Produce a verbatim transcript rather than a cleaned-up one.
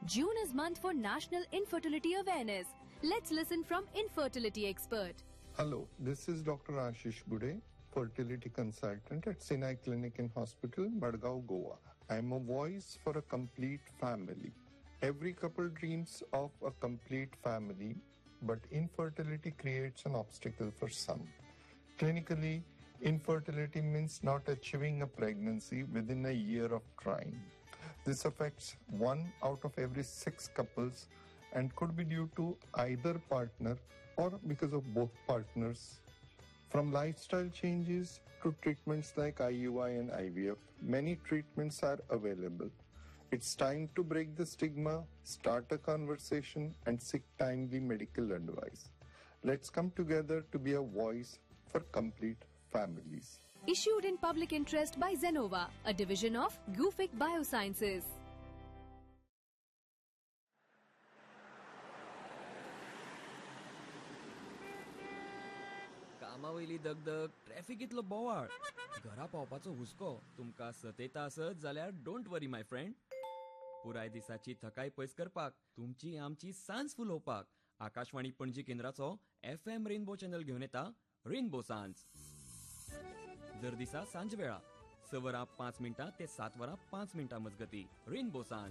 June is month for National Infertility Awareness. Let's listen from infertility expert. Hello, this is Doctor Ashish Gude, fertility consultant at Sinai Clinic and Hospital, Madgaon, Goa. I am a voice for a complete family. Every couple dreams of a complete family, but infertility creates an obstacle for some. Clinically, infertility means not achieving a pregnancy within a year of trying. This affects one out of every six couples and could be due to either partner or because of both partners. From lifestyle changes to treatments like I U I and I V F, many treatments are available. It's time to break the stigma, start a conversation, and seek timely medical advice. Let's come together to be a voice for complete families. Issued in public interest by Zenova, a division of Gufic Biosciences. कामावयली दगदग, ट्रॅफिकीतलो बोवाळ, घरा पावपाचो हुस्को तुमकां सतयता आसत जाल्यार don't worry my friend. पुराय दिसाची थकाय पयस करपाक, तुमची आमची सांज फुलोवपाक Akashvani Panaji केंद्राचो F M rainbow channel घेवन येता रेनबो सांज. दर दिसा सांज वेळा स वरां पांच मिनटां ते सात वरां पांच मिनटां मजगती रेनबो सांज.